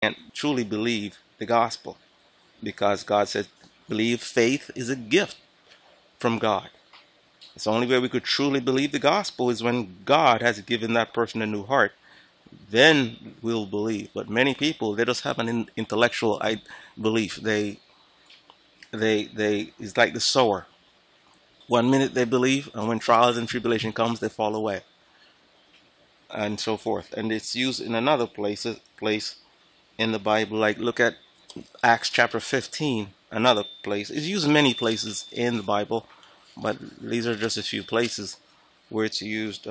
can't truly believe the gospel because God said, believe faith is a gift from God. It's the only way we could truly believe the gospel is when God has given that person a new heart. Then we'll believe. But many people, they just have an intellectual belief. They it's like the sower. One minute they believe, and when trials and tribulation comes, they fall away, and so forth. And it's used in another place in the Bible. Like look at Acts chapter 15, another place. It's used in many places in the Bible, but these are just a few places where it's used.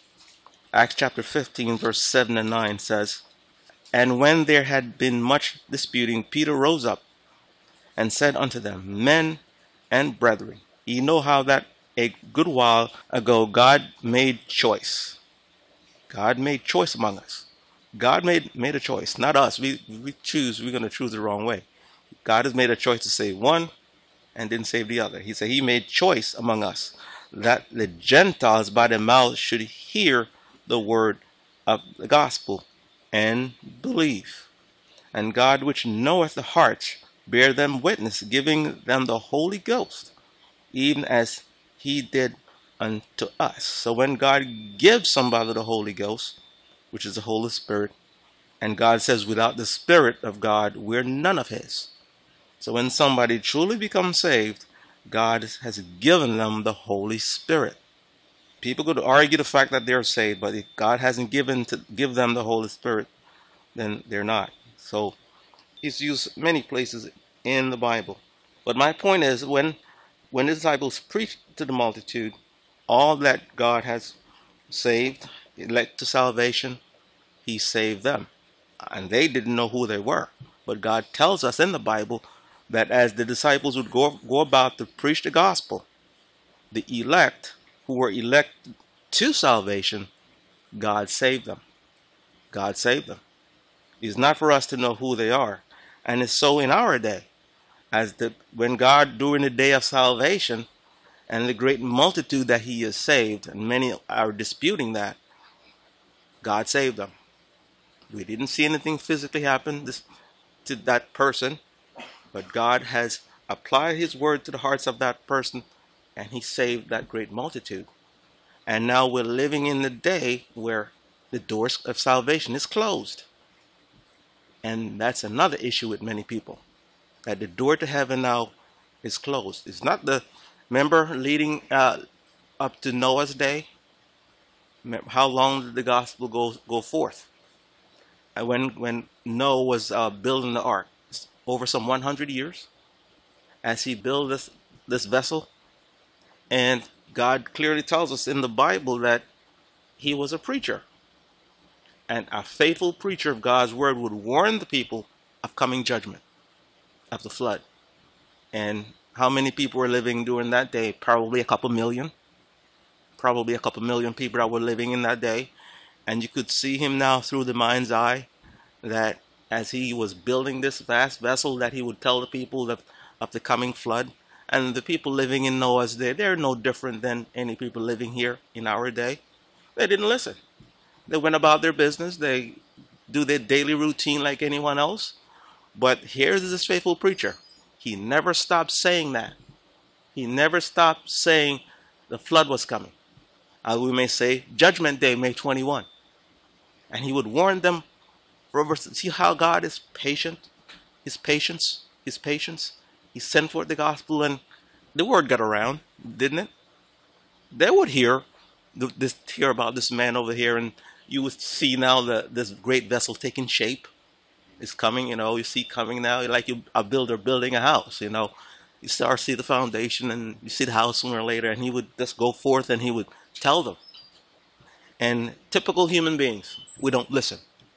Acts chapter 15, verse 7 and 9 says, "And when there had been much disputing, Peter rose up and said unto them, Men and brethren, ye know how that a good while ago God made choice. God made choice among us. God made a choice, not us. We choose, we're going to choose the wrong way. God has made a choice to save one and didn't save the other. He said he made choice among us that the Gentiles by their mouths should hear the word of the gospel and believe. And God which knoweth the hearts bear them witness, giving them the Holy Ghost, even as he did unto us." So when God gives somebody the Holy Ghost, which is the Holy Spirit, and God says without the Spirit of God, we're none of his. So when somebody truly becomes saved, God has given them the Holy Spirit. People could argue the fact that they're saved, but if God hasn't give them the Holy Spirit, then they're not. So it's used many places in the Bible. But my point is, when the disciples preached to the multitude all that God has saved, elect to salvation, he saved them. And they didn't know who they were. But God tells us in the Bible that as the disciples would go about to preach the gospel, the elect who were elected to salvation, God saved them. God saved them. It's not for us to know who they are. And it's so in our day. When God, during the day of salvation, and the great multitude that he has saved, and many are disputing that, God saved them. We didn't see anything physically happen to that person, but God has applied his word to the hearts of that person, and he saved that great multitude. And now we're living in the day where the doors of salvation is closed. And that's another issue with many people, that the door to heaven now is closed. It's not the, remember leading up to Noah's day, how long did the gospel go forth? When Noah was building the ark, over some 100 years, as he built this vessel, and God clearly tells us in the Bible that he was a preacher, and a faithful preacher of God's word would warn the people of coming judgment, of the flood. And how many people were living during that day? Probably a couple million. Probably a couple million people that were living in that day. And you could see him now through the mind's eye, that as he was building this vast vessel, that he would tell the people of the coming flood. And the people living in Noah's day, they're no different than any people living here in our day. They didn't listen. They went about their business. They do their daily routine like anyone else. But here's this faithful preacher. He never stopped saying that. He never stopped saying the flood was coming. As we may say, Judgment Day, May 21. And he would warn them. See how God is patient? His patience. His patience. He sent forth the gospel and the word got around, didn't it? They would hear about this man over here, and you would see now this great vessel taking shape. It's coming, you see coming now, like a builder building a house, You start to see the foundation and you see the house sooner or later, and he would just go forth and he would tell them. And typical human beings, we don't listen.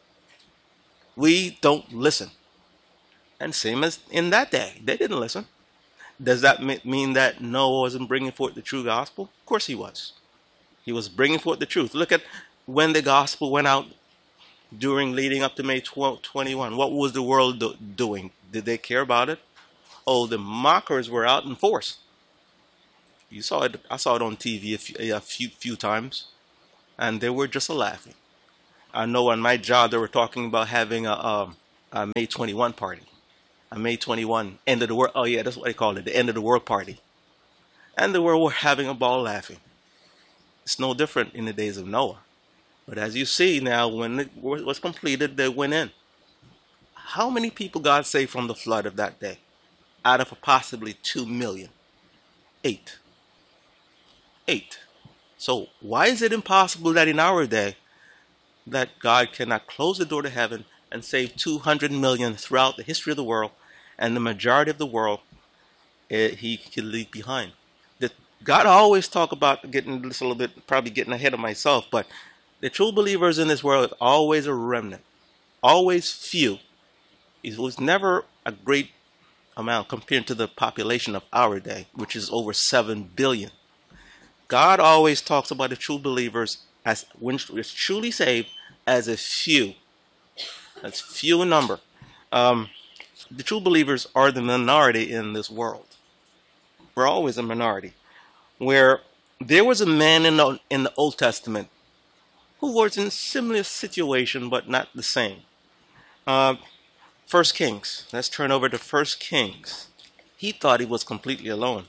We don't listen. And same as in that day, they didn't listen. Does that mean that Noah wasn't bringing forth the true gospel? Of course he was. He was bringing forth the truth. Look at when the gospel went out during leading up to May 21. What was the world doing? Did they care about it? Oh, the mockers were out in force. You saw it. I saw it on TV a few times, and they were just laughing. I know on my job they were talking about having a May 21 party, a May 21 end of the world. Oh yeah, that's what they call it, the end of the world party. And the world were having a ball laughing. It's no different in the days of Noah. But as you see now, when it was completed, they went in. How many people God saved from the flood of that day? Out of possibly 2 million. 8. 8. So why is it impossible that in our day that God cannot close the door to heaven and save 200 million throughout the history of the world, and the majority of the world he could leave behind? That God always talk about getting this a little bit, probably getting ahead of myself, but the true believers in this world is always a remnant, always few. It was never a great amount compared to the population of our day, which is over 7 billion. God always talks about the true believers as when it's truly saved as a few. That's few in number. The true believers are the minority in this world. We're always a minority. Where there was a man in the Old Testament who was in a similar situation, but not the same. First Kings. Let's turn over to First Kings. He thought he was completely alone,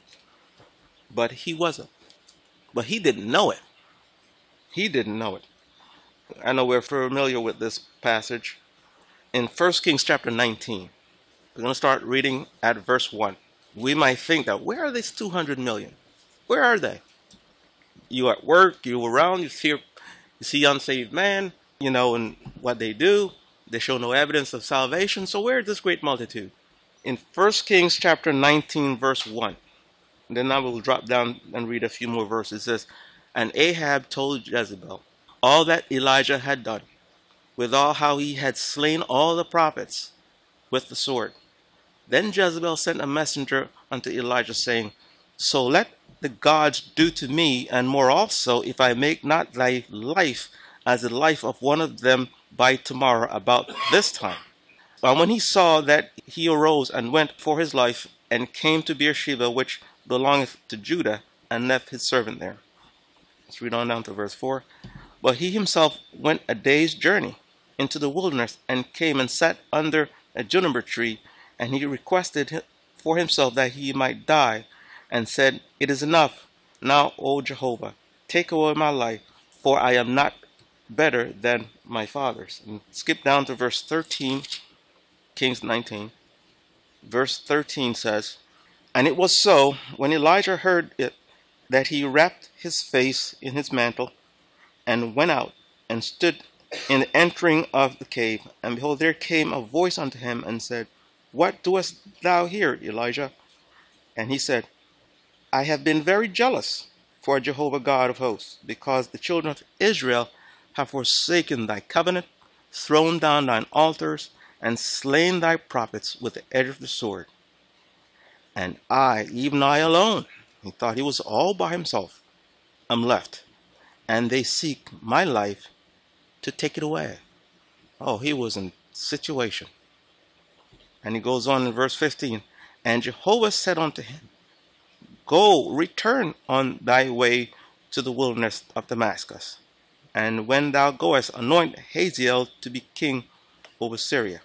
but he wasn't. But he didn't know it. He didn't know it. I know we're familiar with this passage. In First Kings chapter 19, we're going to start reading at verse 1. We might think that, where are these 200 million? Where are they? You at work, you around, you see unsaved man, and what they do. They show no evidence of salvation. So where is this great multitude? In First Kings chapter 19, verse 1. And then I will drop down and read a few more verses. It says, and Ahab told Jezebel all that Elijah had done, with all how he had slain all the prophets with the sword. Then Jezebel sent a messenger unto Elijah, saying, so let the gods do to me, and more also, if I make not thy life as the life of one of them by tomorrow about this time. And when he saw that, he arose and went for his life, and came to Beersheba, which belongeth to Judah, and left his servant there. Let's read on down to verse 4. But he himself went a day's journey into the wilderness, and came and sat under a juniper tree, and he requested for himself that he might die, and said, it is enough now, O Jehovah, take away my life, for I am not better than my fathers. And skip down to verse 13, Kings 19. Verse 13 says, and it was so, when Elijah heard it, that he wrapped his face in his mantle, and went out, and stood in the entering of the cave. And behold, there came a voice unto him, and said, what doest thou here, Elijah? And he said, I have been very jealous for Jehovah God of hosts, because the children of Israel have forsaken thy covenant, thrown down thine altars, and slain thy prophets with the edge of the sword. And I, even I alone, he thought he was all by himself, am left, and they seek my life to take it away. Oh, he was in situation. And he goes on in verse 15, and Jehovah said unto him, go, return on thy way to the wilderness of Damascus, and when thou goest, anoint Hazael to be king over Syria.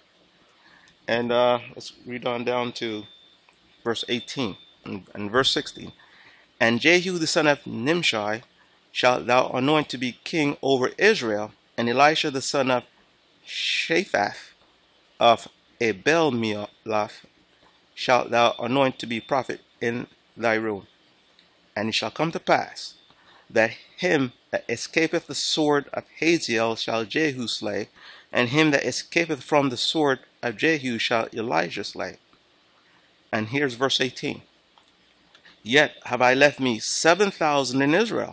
And let's read on down to verse 18 and verse 16. And Jehu the son of Nimshi shalt thou anoint to be king over Israel, and Elisha the son of Shaphat of Abel-meholah shalt thou anoint to be prophet in thy room. And it shall come to pass that him that escapeth the sword of Hazael shall Jehu slay, and him that escapeth from the sword of Jehu shall Elijah slay. And here's verse 18. Yet have I left me 7,000 in Israel,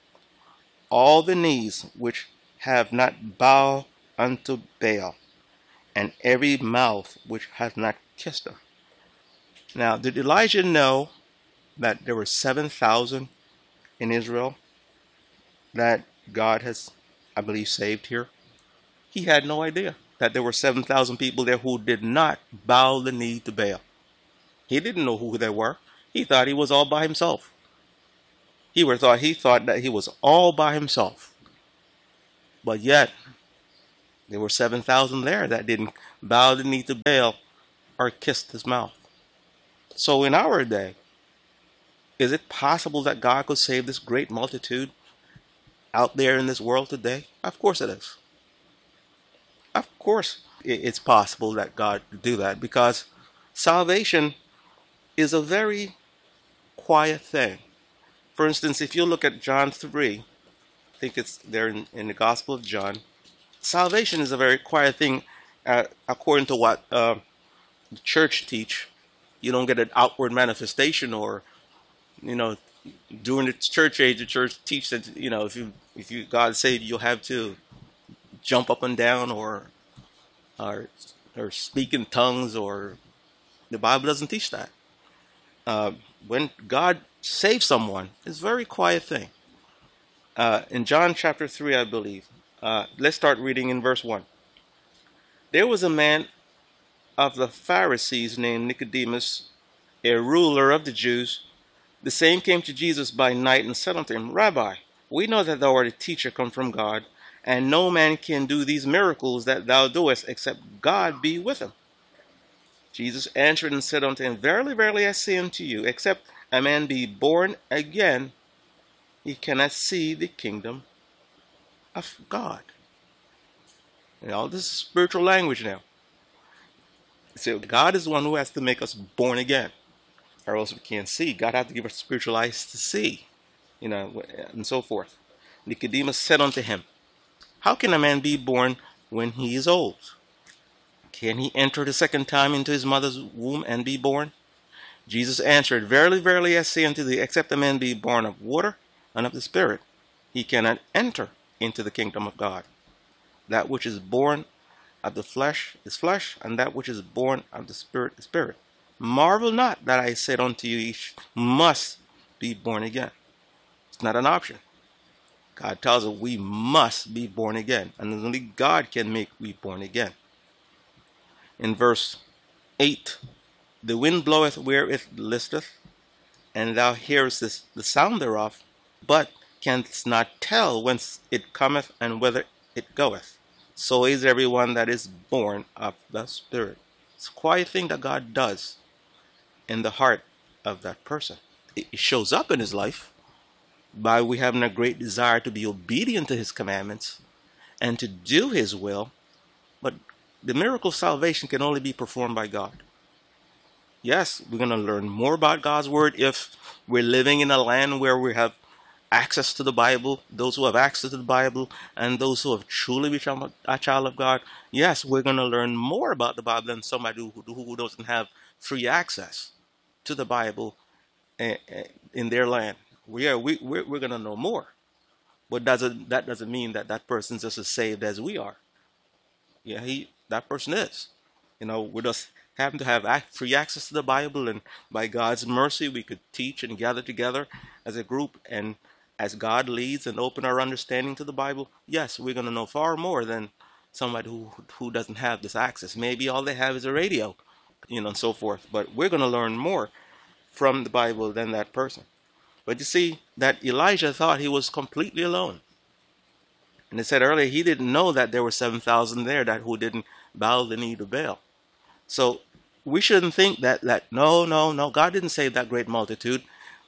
all the knees which have not bowed unto Baal, and every mouth which hath not kissed him. Now, did Elijah know that there were 7,000 in Israel that God has, I believe, saved here? He had no idea that there were 7,000 people there who did not bow the knee to Baal. He didn't know who they were. He thought he was all by himself. He thought that he was all by himself. But yet, there were 7,000 there that didn't bowed the knee to Baal, or kissed his mouth. So in our day, is it possible that God could save this great multitude out there in this world today? Of course it is. Of course it's possible that God could do that, because salvation is a very quiet thing. For instance, if you look at John 3, I think it's there in the Gospel of John, salvation is a very quiet thing, according to what the church teach. You don't get an outward manifestation, or, you know, during the church age, the church teach that, if you God saved, you'll have to jump up and down, or or speak in tongues, or the Bible doesn't teach that. When God saves someone, it's a very quiet thing. In John chapter 3, I believe. Let's start reading in verse 1. There was a man of the Pharisees named Nicodemus, a ruler of the Jews. The same came to Jesus by night and said unto him, Rabbi, we know that thou art a teacher come from God, and no man can do these miracles that thou doest, except God be with him. Jesus answered and said unto him, Verily, verily, I say unto you, except a man be born again, he cannot see the kingdom of God. This is spiritual language now. So God is the one who has to make us born again, or else we can't see. God has to give us spiritual eyes to see, and so forth. Nicodemus said unto him, How can a man be born when he is old? Can he enter the second time into his mother's womb and be born? Jesus answered, Verily, verily, I say unto thee, except a man be born of water and of the Spirit, he cannot enter into the kingdom of God. That which is born of the flesh is flesh, and that which is born of the Spirit is spirit. Marvel not that I said unto you, each must be born again. It's not an option. God tells us we must be born again, and only God can make we born again. In verse 8, the wind bloweth where it listeth, and thou hearest the sound thereof, but canst not tell whence it cometh and whither it goeth. So is everyone that is born of the Spirit. It's a quiet thing that God does in the heart of that person. It shows up in his life by we having a great desire to be obedient to his commandments and to do his will. But the miracle of salvation can only be performed by God. Yes, we're going to learn more about God's word if we're living in a land where we have access to the Bible, those who have access to the Bible, and those who have truly become a child of God. Yes, we're going to learn more about the Bible than somebody who doesn't have free access to the Bible in their land. We're going to know more. But that doesn't mean that person's just as saved as we are. Yeah, that person is. We just happen to have free access to the Bible, and by God's mercy, we could teach and gather together as a group, and as God leads and open our understanding to the Bible, yes, we're going to know far more than somebody who doesn't have this access. Maybe all they have is a radio, and so forth. But we're going to learn more from the Bible than that person. But you see that Elijah thought he was completely alone. And it said earlier he didn't know that there were 7,000 there who didn't bow the knee to Baal. So we shouldn't think that no, God didn't save that great multitude.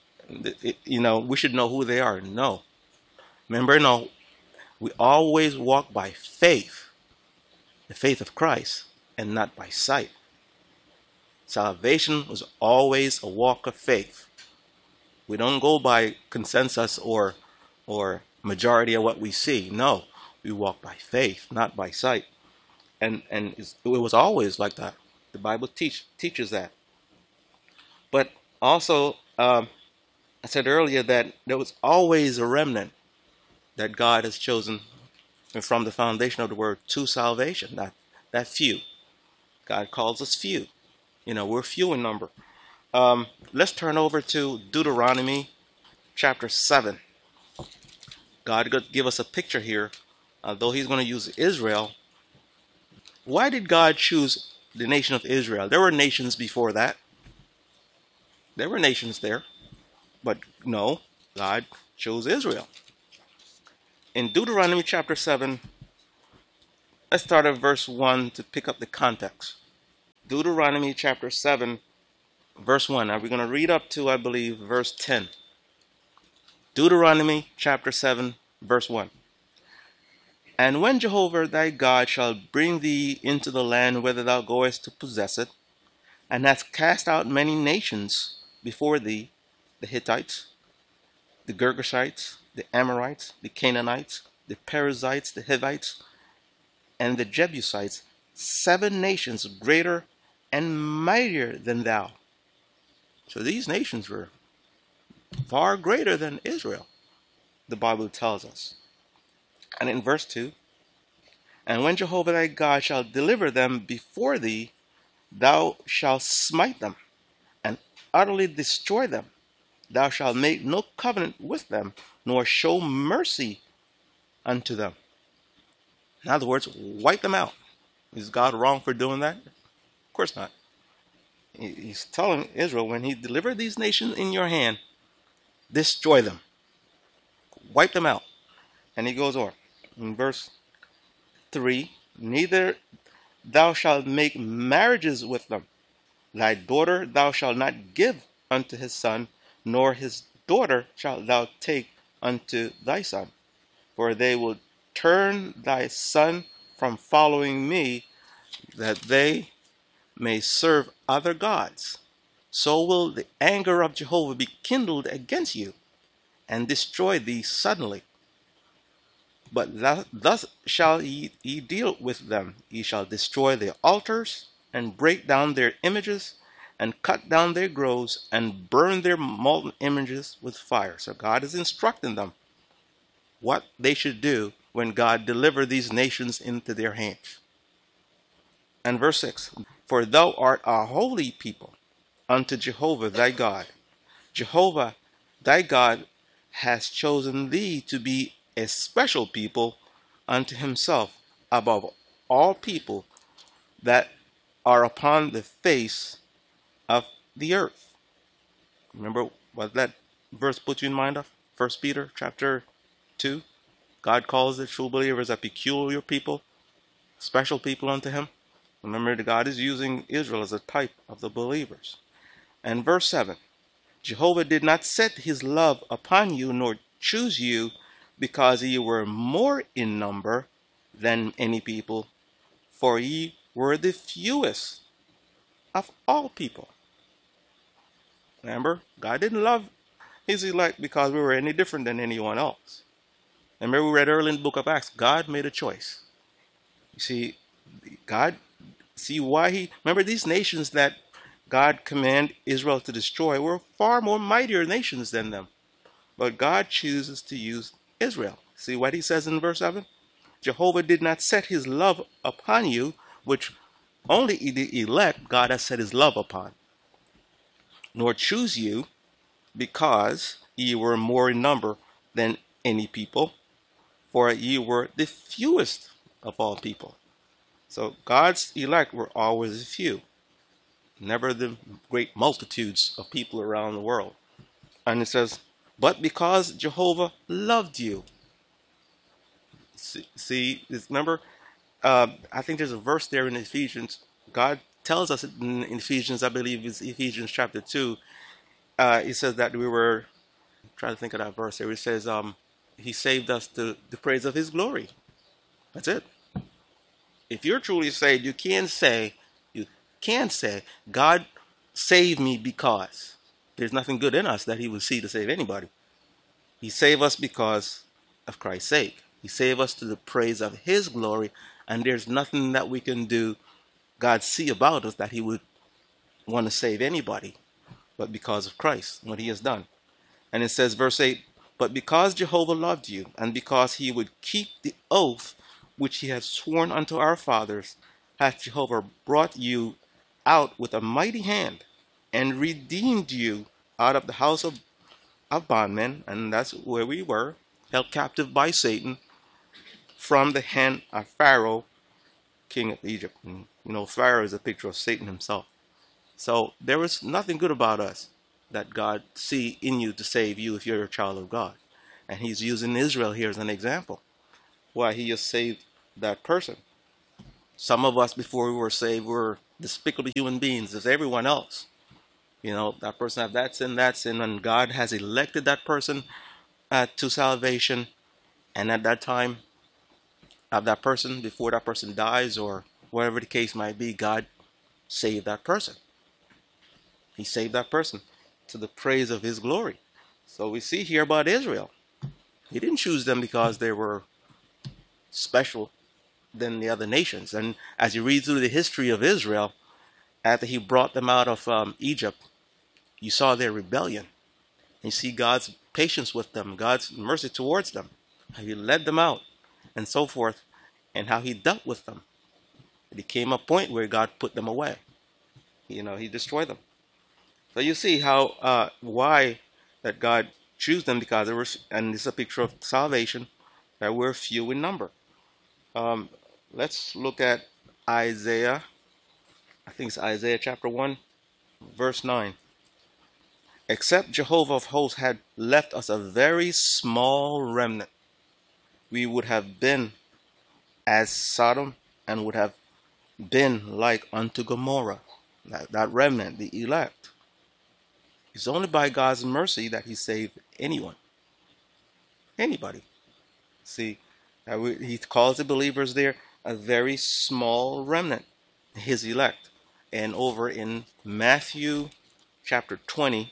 We should know who they are. No. Remember, we always walk by faith, the faith of Christ, and not by sight. Salvation was always a walk of faith. We don't go by consensus or majority of what we see. No, we walk by faith, not by sight. And it was always like that. The Bible teaches that. But also, I said earlier that there was always a remnant that God has chosen from the foundation of the word to salvation. That few. God calls us few. We're few in number. Let's turn over to Deuteronomy chapter 7. God give us a picture here, though he's going to use Israel. Why did God choose the nation of Israel? There were nations before that. There were nations there. But no, God chose Israel. In Deuteronomy chapter 7, Let's start at verse 1 to pick up the context. Deuteronomy chapter 7, verse 1. Now we're going to read up to, I believe, verse 10. Deuteronomy chapter 7, verse 1. And when Jehovah thy God shall bring thee into the land whither thou goest to possess it, and hast cast out many nations before thee, the Hittites, the Girgashites, the Amorites, the Canaanites, the Perizzites, the Hivites, and the Jebusites, 7 nations greater and mightier than thou. So these nations were far greater than Israel, the Bible tells us. And in verse 2, and when Jehovah thy God shall deliver them before thee, thou shalt smite them and utterly destroy them. Thou shalt make no covenant with them, nor show mercy unto them. In other words, wipe them out. Is God wrong for doing that? Of course not. He's telling Israel, when he delivered these nations in your hand, destroy them. Wipe them out. And he goes on. In verse 3, neither thou shalt make marriages with them. Thy daughter thou shalt not give unto his son, nor his daughter shalt thou take unto thy son. For they will turn thy son from following me, that they may serve other gods. So will the anger of Jehovah be kindled against you, and destroy thee suddenly. But thus shall ye deal with them. Ye shall destroy their altars, and break down their images, and cut down their groves, and burn their molten images with fire. So God is instructing them what they should do when God delivered these nations into their hands. And verse 6, for thou art a holy people unto Jehovah thy God. Jehovah thy God has chosen thee to be a special people unto himself above all people that are upon the face of the earth. Remember what that verse put you in mind of? 1 Peter chapter 2. God calls the true believers a peculiar people, special people unto him. Remember that God is using Israel as a type of the believers. And verse 7, Jehovah did not set his love upon you, nor choose you, because ye were more in number than any people, for ye were the fewest of all people. Remember, God didn't love his elect because we were any different than anyone else. Remember, we read early in the book of Acts, God made a choice. You see, remember these nations that God commanded Israel to destroy were far more mightier nations than them. But God chooses to use Israel. See what he says in verse 7? Jehovah did not set his love upon you, which only the elect God has set his love upon, nor choose you, because ye were more in number than any people, for ye were the fewest of all people. So God's elect were always few, never the great multitudes of people around the world. And it says, but because Jehovah loved you. See, remember, I think there's a verse there in Ephesians. God tells us in Ephesians, I believe it's Ephesians chapter 2. He says that we were, I'm trying to think of that verse there. It says, he saved us to the praise of his glory. That's it. If you're truly saved, you can say, God saved me because there's nothing good in us that he would see to save anybody. He saved us because of Christ's sake. He saved us to the praise of his glory, and there's nothing that we can do, God see about us, that he would want to save anybody, but because of Christ, what he has done. And it says, verse 8, but because Jehovah loved you, and because he would keep the oath which he had sworn unto our fathers, hath Jehovah brought you out with a mighty hand, and redeemed you out of the house of bondmen, and that's where we were, held captive by Satan, from the hand of Pharaoh, king of Egypt. And, Pharaoh is a picture of Satan himself. So there was nothing good about us that God see in you to save you if you're a child of God. And he's using Israel here as an example why he has saved that person. Some of us, before we were saved, were despicable human beings as everyone else. That person have that sin, and God has elected that person to salvation. And at that time of that person, before that person dies or whatever the case might be, God saved that person. He saved that person to the praise of his glory. So we see here about Israel. He didn't choose them because they were special than the other nations. And as you read through the history of Israel, after he brought them out of Egypt, you saw their rebellion. You see God's patience with them, God's mercy towards them, how he led them out, and so forth, and how he dealt with them. It came a point where God put them away. He destroyed them. So you see how why that God chose them, because there was, and this is a picture of salvation, that we're few in number. Let's look at Isaiah. I think it's Isaiah chapter 1, verse 9. Except Jehovah of hosts had left us a very small remnant, we would have been as Sodom and would have been like unto Gomorrah. That remnant, the elect. It's only by God's mercy that he saved anyone. Anybody. See, he calls the believers there a very small remnant, his elect. And over in Matthew chapter 20,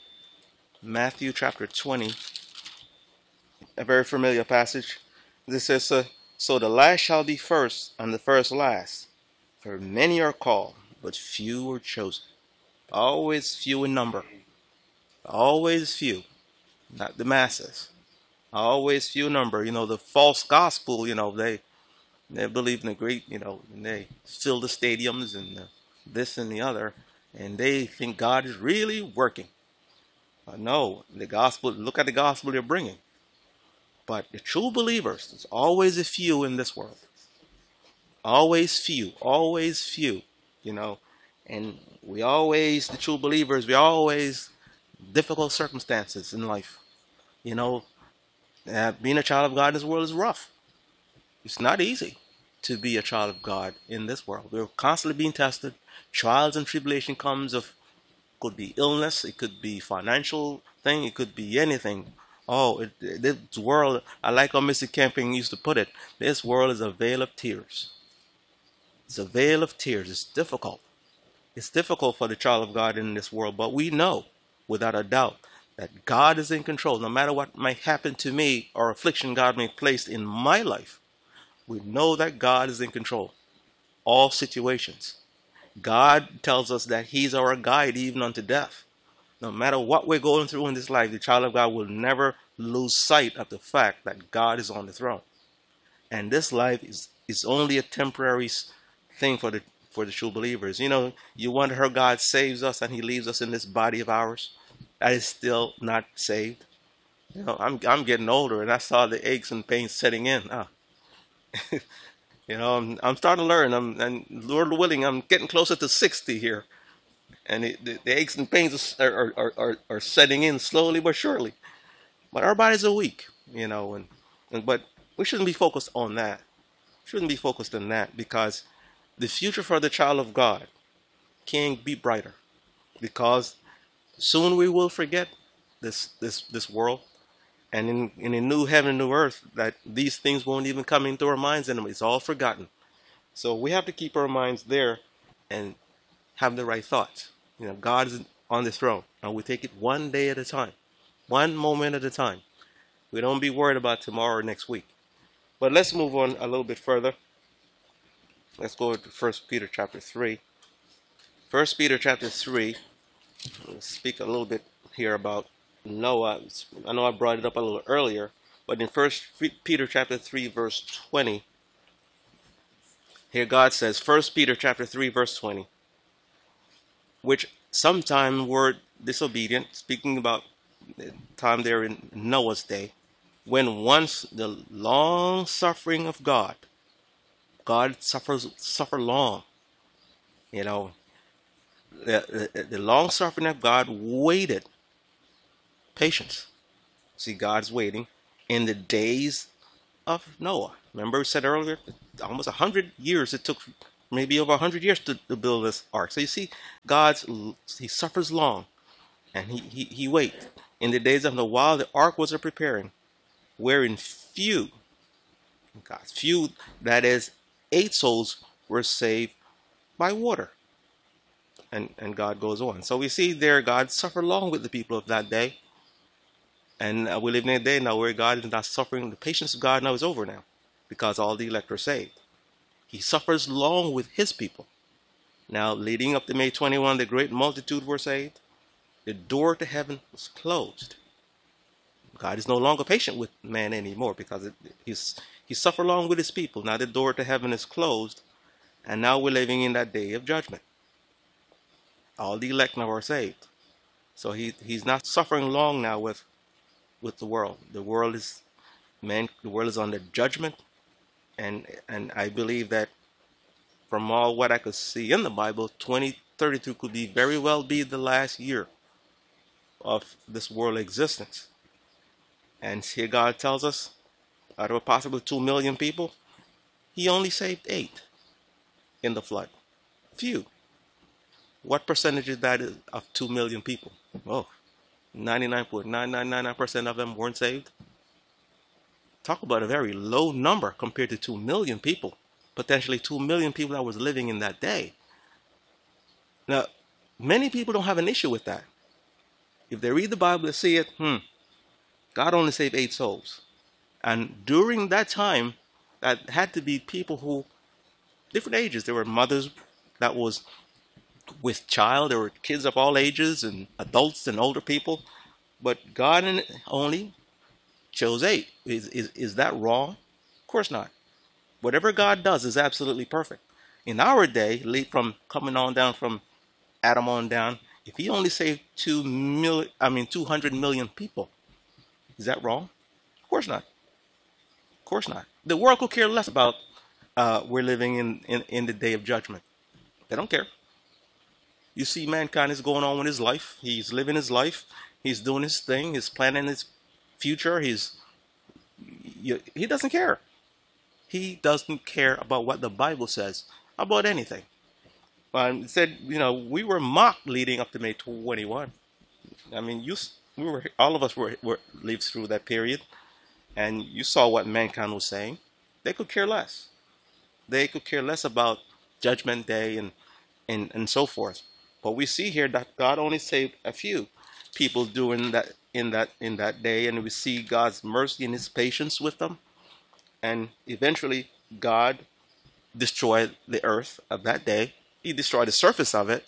a very familiar passage. This says, so the last shall be first, and the first last. For many are called, but few are chosen. Always few in number. Always few. Not the masses. Always few number. The false gospel, they believe in the great, and they fill the stadiums and this and the other, and they think God is really working. No, the gospel, look at the gospel they're bringing. But the true believers, there's always a few in this world. Always few, and the true believers, we always difficult circumstances in life. Being a child of God in this world is rough. It's not easy to be a child of God in this world. We're constantly being tested. Trials and tribulation could be illness, it could be financial thing, it could be anything. This world, I like how Mr. Camping used to put it, this world is a veil of tears. It's a veil of tears. It's difficult. It's difficult for the child of God in this world, but we know, without a doubt, that God is in control. No matter what might happen to me or affliction God may place in my life, we know that God is in control. All situations. God tells us that he's our guide even unto death. No matter what we're going through in this life, the child of God will never lose sight of the fact that God is on the throne. And this life is only a temporary thing for the true believers. You wonder how God saves us and he leaves us in this body of ours that is still not saved. I'm getting older and I saw the aches and pains setting in. I'm starting to learn. And Lord willing, I'm getting closer to 60 here. And the aches and pains are setting in slowly but surely. But our bodies are weak, but we shouldn't be focused on that. Shouldn't be focused on that, because the future for the child of God can be brighter, because soon we will forget this world, and in a new heaven and new earth, that these things won't even come into our minds anymore. It's all forgotten. So we have to keep our minds there and have the right thoughts. God is on the throne, and we take it one day at a time, one moment at a time. We don't be worried about tomorrow or next week. But let's move on a little bit further. Let's go to 1 Peter chapter 3. 1 Peter chapter 3, we'll speak a little bit here about Noah. I know I brought it up a little earlier, but in 1 Peter chapter 3, verse 20, here God says, 1 Peter chapter 3, verse 20, which sometime were disobedient, speaking about the time there in Noah's day, when once the long suffering of God suffer long. The long suffering of God waited. Patience. See, God's waiting in the days of Noah. Remember we said earlier, almost 100 years it took maybe over 100 years to build this ark. So you see, he suffers long, and he waits. In the days of the while the ark was a preparing, wherein few, that is, 8 souls were saved by water. And God goes on. So we see there God suffered long with the people of that day. And we live in a day now where God is not suffering. The patience of God now is over now, because all the elect are saved. He suffers long with his people. Now, leading up to May 21, the great multitude were saved. The door to heaven was closed. God is no longer patient with man anymore, because he suffered long with his people. Now the door to heaven is closed, and now we're living in that day of judgment. All the elect now are saved. So he's not suffering long now with the world. The world is under judgment, and I believe that from all what I could see in the Bible, 2032 could be very well be the last year of this world existence. And here God tells us, out of a possible 2 million people, he only saved 8 in the flood. Few. What percentage is that of 2 million people? Oh, 99.9999% of them weren't saved. Talk about a very low number compared to 2 million people. Potentially 2 million people that was living in that day. Now, many people don't have an issue with that. If they read the Bible, they see it, God only saved 8 souls. And during that time, that had to be people who, different ages. There were mothers that was with child. There were kids of all ages, and adults and older people. But God only chose 8. Is that wrong? Of course not. Whatever God does is absolutely perfect. In our day, from coming on down from Adam on down, if he only saved 200 million people, is that wrong? Of course not. Of course not. The world could care less about we're living in the day of judgment. They don't care. You see, mankind is going on with his life. He's living his life. He's doing his thing. He's planning his future. He doesn't care. He doesn't care about what the Bible says about anything. It said, we were mocked leading up to May 21. I mean, all of us were lived through that period, and you saw what mankind was saying. They could care less. They could care less about Judgment Day and so forth. But we see here that God only saved a few people during that in that day, and we see God's mercy and His patience with them. And eventually, God destroyed the earth of that day. He destroyed the surface of it.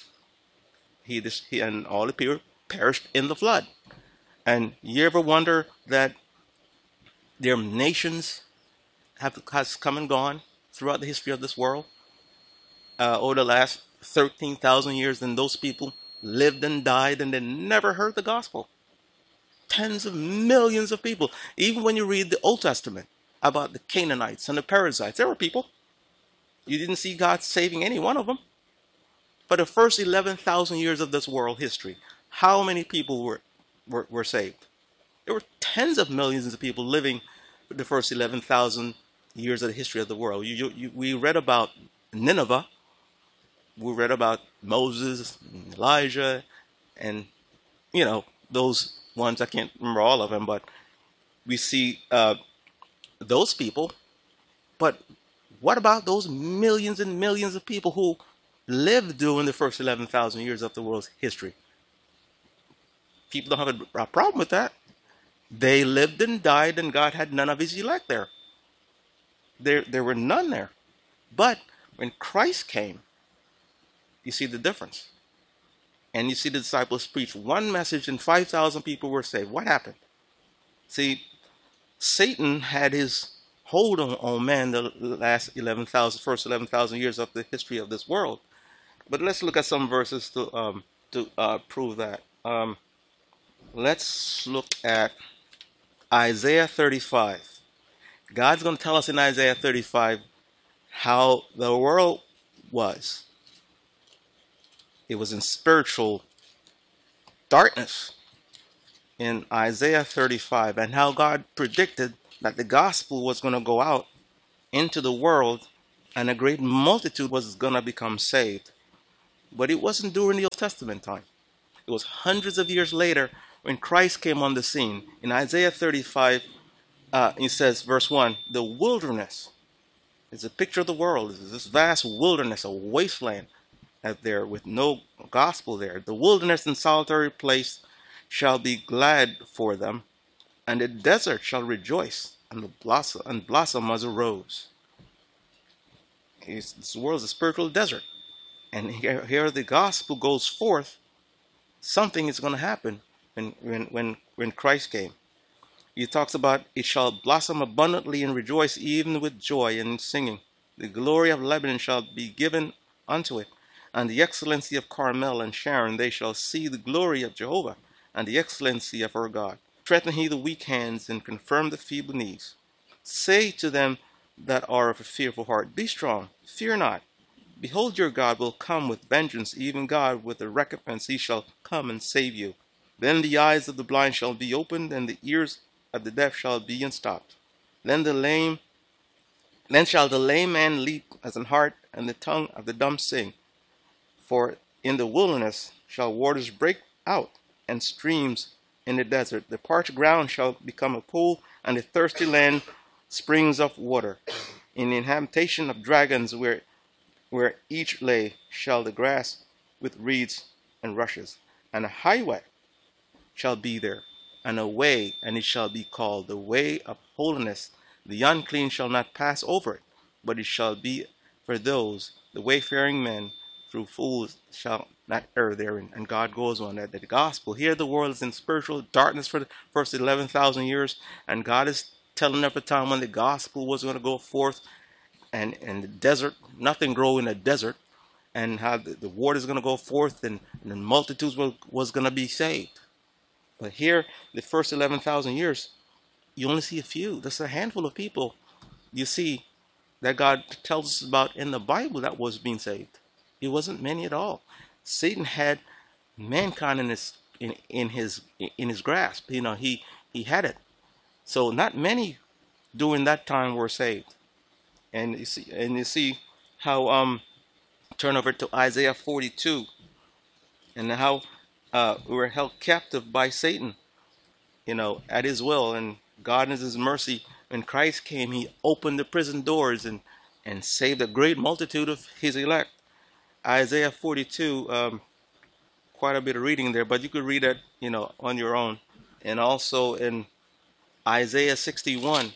And all the people perished in the flood. And you ever wonder that their nations has come and gone throughout the history of this world? Over the last 13,000 years, and those people lived and died, and they never heard the gospel. Tens of millions of people. Even when you read the Old Testament about the Canaanites and the Perizzites, there were people. You didn't see God saving any one of them. For the first 11,000 years of this world history, how many people were saved? There were tens of millions of people living for the first 11,000 years of the history of the world. We read about Nineveh. We read about Moses, and Elijah, and those ones. I can't remember all of them, but we see those people. But what about those millions and millions of people who lived during the first 11,000 years of the world's history? People don't have a problem with that. They lived and died, and God had none of His elect there. There were none there. But when Christ came, you see the difference. And you see the disciples preach one message, and 5,000 people were saved. What happened? See, Satan had his hold on man the first 11,000 years of the history of this world. But let's look at some verses to prove that. Let's look at Isaiah 35. God's going to tell us in Isaiah 35 how the world was. It was in spiritual darkness in Isaiah 35, and how God predicted that the gospel was going to go out into the world and a great multitude was going to become saved. But it wasn't during the Old Testament time. It was hundreds of years later when Christ came on the scene. In Isaiah 35, he says, verse 1, the wilderness is a picture of the world. It's this vast wilderness, a wasteland out there with no gospel there. The wilderness and solitary place shall be glad for them, and the desert shall rejoice and blossom as a rose. This world is a spiritual desert. And here the gospel goes forth. Something is going to happen when Christ came. He talks about it shall blossom abundantly and rejoice even with joy and singing. The glory of Lebanon shall be given unto it, and the excellency of Carmel and Sharon. They shall see the glory of Jehovah and the excellency of our God. Strengthen he the weak hands and confirm the feeble knees. Say to them that are of a fearful heart, be strong, fear not. Behold, your God will come with vengeance, even God with a recompense. He shall come and save you. Then the eyes of the blind shall be opened, and the ears of the deaf shall be unstopped. Then shall the lame man leap as an hart, and the tongue of the dumb sing. For in the wilderness shall waters break out, and streams in the desert. The parched ground shall become a pool, and the thirsty land springs of water. In the habitation of dragons, where each lay, shall the grass with reeds and rushes, and a highway shall be there, and a way, and it shall be called the way of holiness. The unclean shall not pass over it, but it shall be for those, the wayfaring men, through fools shall not err therein. And God goes on that the gospel. Here the world is in spiritual darkness for the first 11,000 years, and God is telling of a time when the gospel was going to go forth, and the desert, nothing grow in the desert, and how the water is going to go forth, and the multitudes was going to be saved. But here, the first 11,000 years, you only see a few. That's a handful of people you see that God tells us about in the Bible that was being saved. It wasn't many at all. Satan had mankind in his grasp. You know, he had it. So not many during that time were saved. And you see how turn over to Isaiah 42, and how we were held captive by Satan, you know, at his will. And God in his mercy, when Christ came, he opened the prison doors and saved a great multitude of his elect. Isaiah 42, quite a bit of reading there, but you could read it, you know, on your own. And also in Isaiah 61,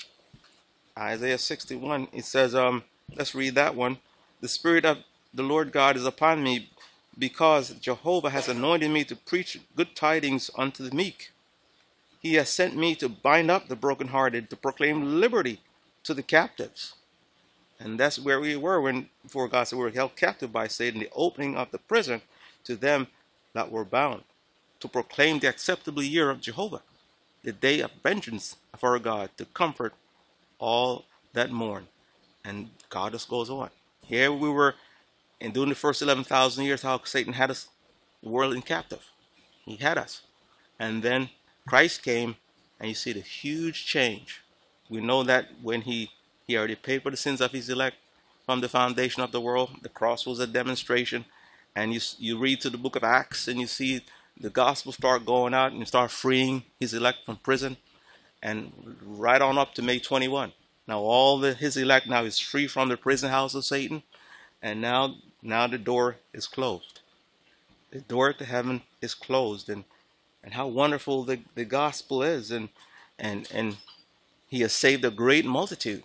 it says, let's read that one. The Spirit of the Lord God is upon me, because Jehovah has anointed me to preach good tidings unto the meek. He has sent me to bind up the brokenhearted, to proclaim liberty to the captives. And that's where we were when, before God said, we were held captive by Satan, the opening of the prison to them that were bound, to proclaim the acceptable year of Jehovah, the day of vengeance of our God, to comfort all that mourn. And God just goes on. Here we were, and during the first 11,000 years, how Satan had us, the world in captive. He had us. And then Christ came, and you see the huge change. We know that when he already paid for the sins of his elect from the foundation of the world. The cross was a demonstration. And you read to the book of Acts, and you see the gospel start going out, and start freeing his elect from prison, and right on up to May 21. Now his elect now is free from the prison house of Satan, and now the door is closed. The door to heaven is closed, and how wonderful the gospel is, and he has saved a great multitude,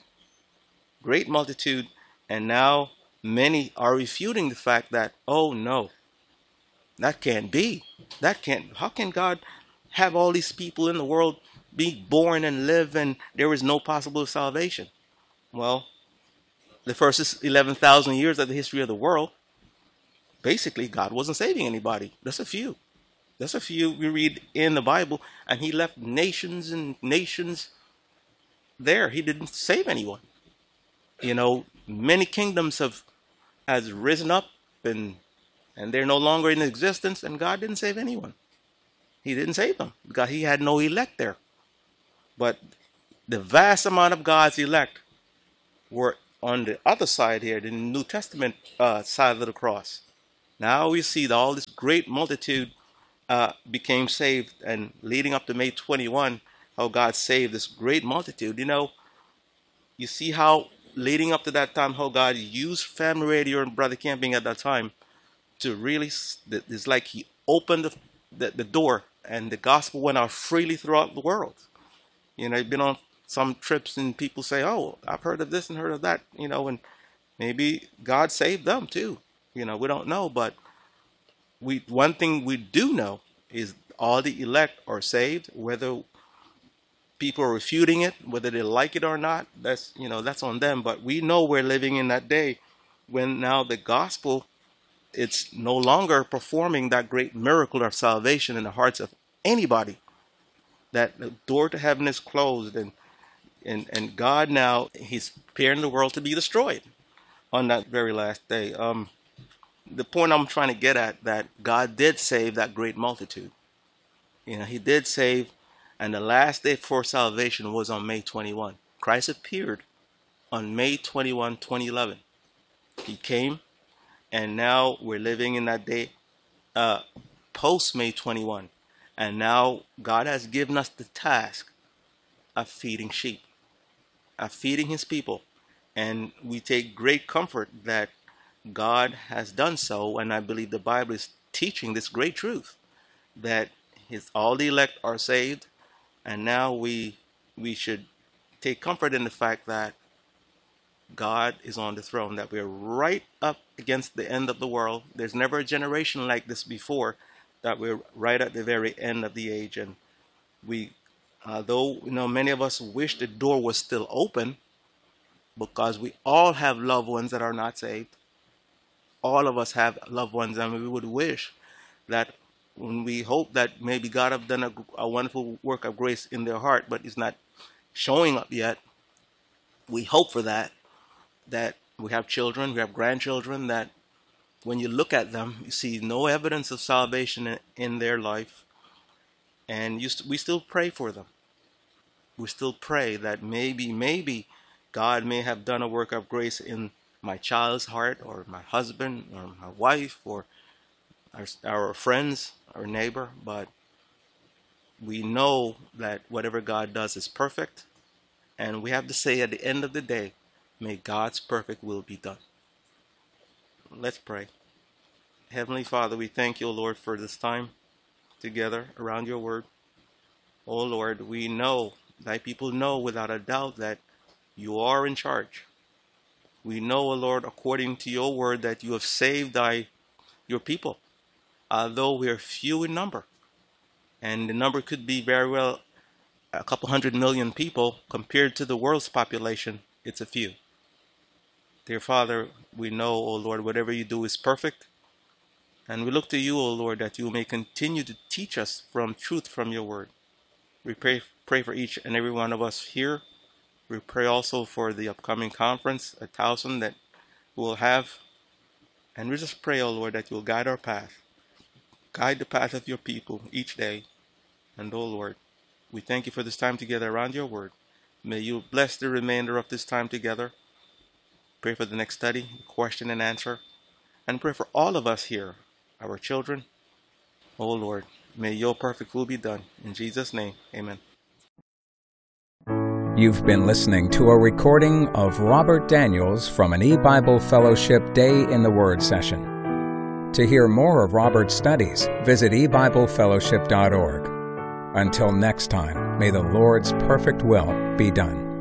and now many are refuting the fact that, oh no, that can't be. How can God have all these people in the world be born and live, and there is no possible salvation? Well, the first 11,000 years of the history of the world, basically God wasn't saving anybody. That's a few we read in the Bible, and he left nations and nations there. He didn't save anyone. You know, many kingdoms has risen up, and they're no longer in existence, and God didn't save anyone. He didn't save them because he had no elect there. But the vast amount of God's elect were on the other side here, the New Testament side of the cross. Now we see that all this great multitude became saved, and leading up to May 21, how God saved this great multitude. You see how leading up to that time, how God used Family Radio and Brother Camping at that time to really, it's like he opened the door, and the gospel went out freely throughout the world. I've been on some trips and people say, oh, I've heard of this and heard of that, and maybe God saved them too. We don't know, but one thing we do know is all the elect are saved, whether people are refuting it, whether they like it or not, that's on them. But we know we're living in that day when now the gospel, it's no longer performing that great miracle of salvation in the hearts of anybody. That the door to heaven is closed, and God now, he's preparing the world to be destroyed on that very last day. The point I'm trying to get at, that God did save that great multitude. He did save, and the last day for salvation was on May 21. Christ appeared on May 21, 2011. He came, and now we're living in that day post May 21. And now God has given us the task of feeding sheep, of feeding his people. And we take great comfort that God has done so, and I believe the Bible is teaching this great truth, that all the elect are saved, and now we should take comfort in the fact that God is on the throne, that we're right up against the end of the world. There's never a generation like this before, that we're right at the very end of the age. And although many of us wish the door was still open, because we all have loved ones that are not saved. All of us have loved ones, and we would wish that, when we hope that maybe God have done a wonderful work of grace in their heart, but it's not showing up yet. We hope for that we have children, we have grandchildren, that when you look at them, you see no evidence of salvation in their life, and we still pray for them. We still pray that maybe God may have done a work of grace in my child's heart, or my husband, or my wife, or our friends, our neighbor. But we know that whatever God does is perfect, and we have to say at the end of the day, may God's perfect will be done. Let's pray. Heavenly Father, we thank you, Lord, for this time together around your word. Oh Lord, we know, thy people know without a doubt that you are in charge. We know, O Lord, according to your word, that you have saved your people, although we are few in number. And the number could be very well a couple 100 million people. Compared to the world's population, it's a few. Dear Father, we know, O Lord, whatever you do is perfect. And we look to you, O Lord, that you may continue to teach us from truth from your word. We pray for each and every one of us here. We pray also for the upcoming conference at Towson that we'll have. And we just pray, O Lord, that you'll guide our path. Guide the path of your people each day. And, O Lord, we thank you for this time together around your word. May you bless the remainder of this time together. Pray for the next study, question and answer. And pray for all of us here, our children. O Lord, may your perfect will be done. In Jesus' name, amen. You've been listening to a recording of Robert Daniels from an E-Bible Fellowship Day in the Word session. To hear more of Robert's studies, visit ebiblefellowship.org. Until next time, may the Lord's perfect will be done.